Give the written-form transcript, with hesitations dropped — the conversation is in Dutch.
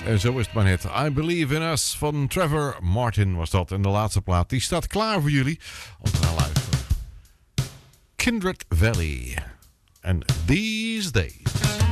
En zo is het maar net. I Believe in Us van Trevor Martin was dat. En de laatste plaat, die staat klaar voor jullie om te gaan luisteren. Kindred Valley. En These Days.